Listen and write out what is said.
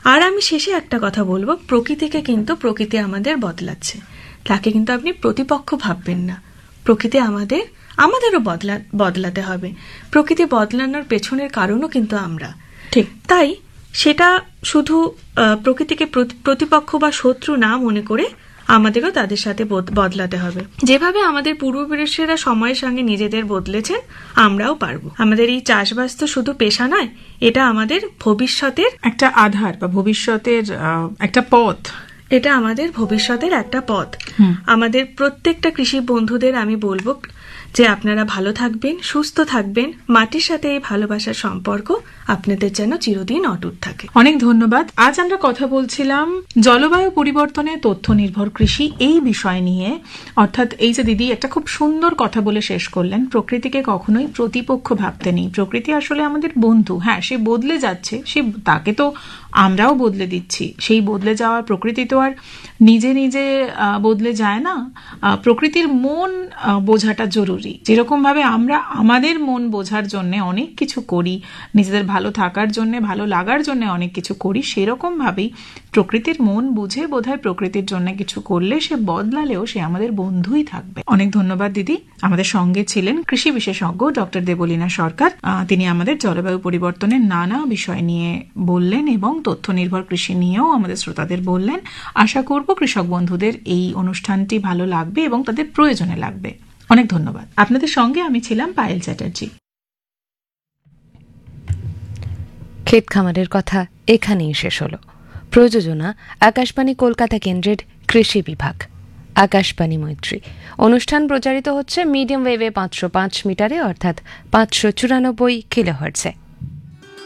আর আমি শেষে একটা কথা বলবো, প্রকৃতিকে কিন্তু প্রকৃতি আমাদের বদলাচ্ছে, তাকে কিন্তু আপনি প্রতিপক্ষ ভাববেন না। প্রকৃতি আমাদেরও বদলাতে হবে। প্রকৃতি বদলানোর পেছনের কারণও কিন্তু আমরা, ঠিক। তাই সেটা শুধু প্রকৃতিকে প্রতিপক্ষ বা শত্রু না মনে করে আমাদেরও তাদের সাথে বদলাতে হবে। যেভাবে আমাদের পূর্বপুরুষেরা সময়ের সঙ্গে নিজেদের বদলেছেন, আমরাও পারবো। আমাদের এই চাষবাস তো শুধু পেশা নয়, এটা আমাদের ভবিষ্যতের একটা আধার বা ভবিষ্যতের একটা পথ। এটা আমাদের ভবিষ্যতের একটা পথ। আমাদের প্রত্যেকটা কৃষি বন্ধুদের আমি বলবো যে আপনারা ভালো থাকবেন, সুস্থ থাকবেন, মাটির সাথে এই ভালোবাসার সম্পর্ক আপনাদের যেন চিরদিন অটুট থাকে। অনেক ধন্যবাদ। আজ আমরা কথা বলছিলাম জলবায়ু পরিবর্তনে তথ্য নির্ভর কৃষি এই বিষয় নিয়ে। অর্থাৎ এই যে দিদি একটা খুব সুন্দর কথা বলে শেষ করলেন, প্রকৃতিকে কখনোই প্রতিপক্ষ ভাবতে নেই। প্রকৃতি আসলে আমাদের বন্ধু। হ্যাঁ, সে বদলে যাচ্ছে, তাকে তো আমরাও বদলে দিচ্ছি। সেই বদলে যাওয়ার প্রকৃতি তো আর নিজে নিজে বদলে যায় না। প্রকৃতির মন বোঝাটা জরুরি। যেরকম ভাবে আমরা আমাদের মন বোঝার জন্য অনেক কিছু করি, নিজেদের ভালো থাকার জন্য, ভালো লাগার জন্য অনেক কিছু করি, সেরকম ভাবেই প্রকৃতির মন বুঝে বোধহয় প্রকৃতির জন্য কিছু করলে, সে বদলালেও সে আমাদের বন্ধুই থাকবে। অনেক ধন্যবাদ দিদি। আমাদের সঙ্গে ছিলেন কৃষি বিশেষজ্ঞ ডক্টর দেবলীনা সরকার। তিনি আমাদের জলবায়ু পরিবর্তনের নানা বিষয় নিয়ে বললেন এবং তথ্য নির্ভর কৃষি নিয়েও আমাদের শ্রোতাদের বললেন। আশা করব কৃষক বন্ধুদের এই অনুষ্ঠানটি ভালো লাগবে এবং তাদের প্রয়োজনে লাগবে। অনেক ধন্যবাদ। আপনাদের সঙ্গে আমি ছিলাম পায়েল চ্যাটার্জি। ক্ষেত খামারের কথা এখানেই শেষ হলো। প্রযোজনা আকাশবাণী কলকাতা কেন্দ্রের কৃষি বিভাগ, আকাশবাণী মৈত্রী। অনুষ্ঠান প্রচারিত হচ্ছে মিডিয়াম ওয়েভে 505 মিটারে, অর্থাৎ 594 কিলোহার্টজে।